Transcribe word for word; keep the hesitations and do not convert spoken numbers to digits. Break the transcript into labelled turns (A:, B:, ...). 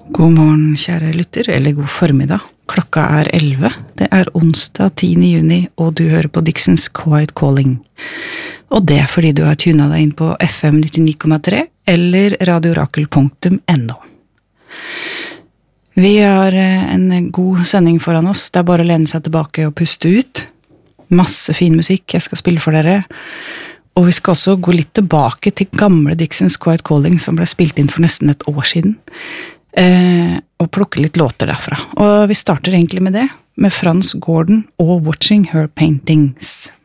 A: God morgen, kjære lytter, eller god formiddag. Klokka er elleve. Det er onsdag tiende juni, og du hører på Dixons Quiet Calling. Og det er fordi du har tunet deg inn på F M nittini komma tre eller radiorakel punktum no. Vi har en god sending foran oss. Det er bare å lene seg tilbake og puste ut. Masse fin musikk jeg skal spille for dere. Og vi skal også gå litt tilbake til gamle Dixons Quiet Calling som ble spilt inn for nesten et år siden. Eh, og plukke litt låter derfra. Og vi starter egentlig med det, med Frans Gordon og Watching Her Paintings.